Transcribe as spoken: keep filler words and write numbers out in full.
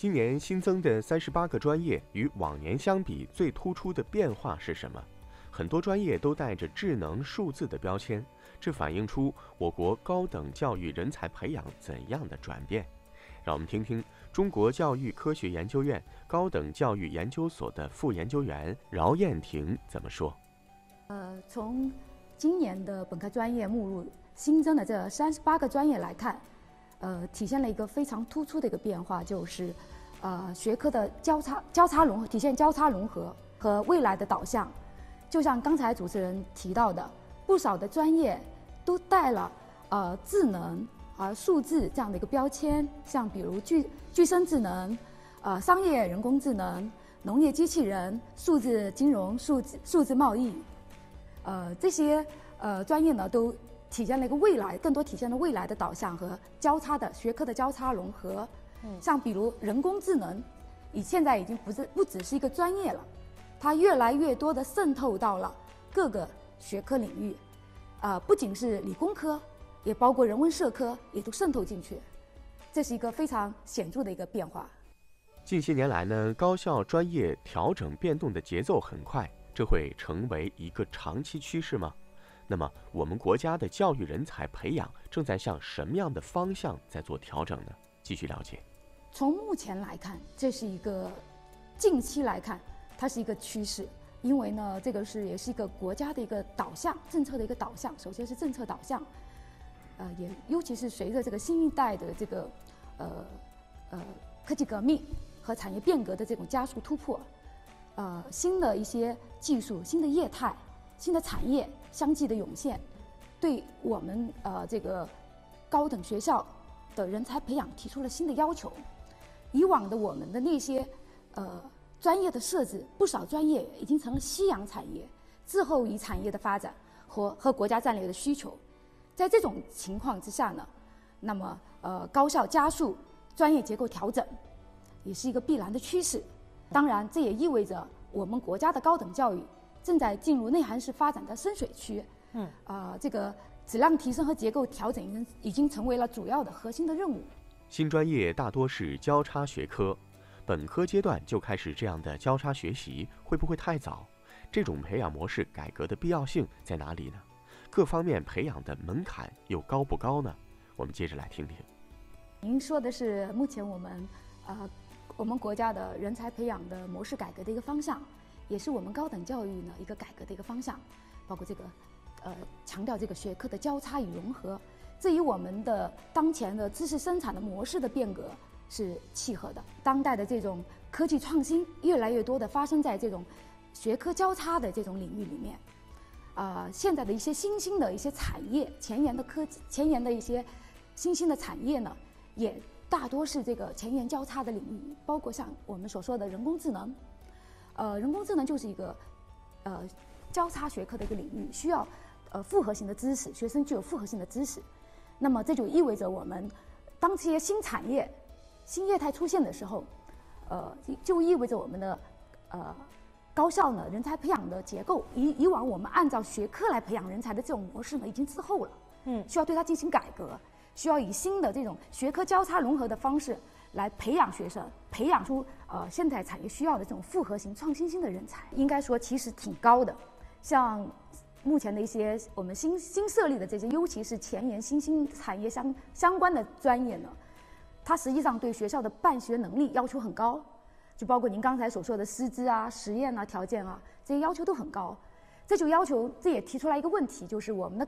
今年新增的三十八个专业与往年相比，最突出的变化是什么？很多专业都带着智能数字的标签，这反映出我国高等教育人才培养怎样的转变？让我们听听中国教育科学研究院高等教育研究所的副研究员饶燕婷怎么说。 呃，从今年的本科专业目录新增的这三十八个专业来看，呃，体现了一个非常突出的一个变化，就是呃学科的交叉交叉融合，体现交叉融合和未来的导向。就像刚才主持人提到的，不少的专业都带了呃智能啊、数字这样的一个标签，像比如具具身智能、呃商业人工智能、农业机器人、数字金融、数字数字贸易，呃这些呃专业呢都体现了一个未来，更多体现了未来的导向和交叉的学科的交叉融合。嗯，像比如人工智能，以现在已经不是不只是一个专业了，它越来越多的渗透到了各个学科领域，啊、呃，不仅是理工科，也包括人文社科，也都渗透进去。这是一个非常显著的一个变化。 近些年来呢，高校专业调整变动的节奏很快，这会成为一个长期趋势吗？那么，我们国家的教育人才培养正在向什么样的方向在做调整呢？继续了解。 从目前来看，这是一个近期来看，它是一个趋势，因为呢，这个是也是一个国家的一个导向，政策的一个导向。首先是政策导向，呃，也尤其是随着这个新一代的这个呃呃科技革命和产业变革的这种加速突破，呃，新的一些技术、新的业态、新的产业相继的涌现，对我们呃这个高等学校的人才培养提出了新的要求。以往的我们的那些呃专业的设置，不少专业已经成了夕阳产业，滞后于产业的发展和和国家战略的需求。在这种情况之下呢，那么呃高校加速专业结构调整，也是一个必然的趋势。当然，这也意味着我们国家的高等教育正在进入内涵式发展的深水区。嗯，啊、呃，这个质量提升和结构调整已经已经成为了主要的核心的任务。 新专业大多是交叉学科，本科阶段就开始这样的交叉学习，会不会太早？这种培养模式改革的必要性在哪里呢？各方面培养的门槛又高不高呢？我们接着来听听。 您说的是目前我们呃我们国家的人才培养的模式改革的一个方向，也是我们高等教育呢一个改革的一个方向，包括这个呃强调这个学科的交叉与融合，这与我们的当前的知识生产的模式的变革是契合的。当代的这种科技创新越来越多的发生在这种学科交叉的这种领域里面，啊、呃，现在的一些新兴的一些产业，前沿的科技、前沿的一些新兴的产业呢，也大多是这个前沿交叉的领域，包括像我们所说的人工智能，呃，人工智能就是一个呃交叉学科的一个领域，需要呃复合性的知识，学生具有复合性的知识。那么这就意味着我们当这些新产业、新业态出现的时候，呃，就意味着我们的呃高校呢人才培养的结构，以以往我们按照学科来培养人才的这种模式呢已经滞后了，嗯，需要对它进行改革，需要以新的这种学科交叉融合的方式来培养学生，培养出呃现在产业需要的这种复合型、创新性的人才。应该说其实挺高的，像目前的一些我们新新设立的这些，尤其是前沿新兴产业相相关的专业呢，它实际上对学校的办学能力要求很高，就包括您刚才所说的师资啊、实验啊、条件啊，这些要求都很高。这就要求，这也提出来一个问题，就是我们的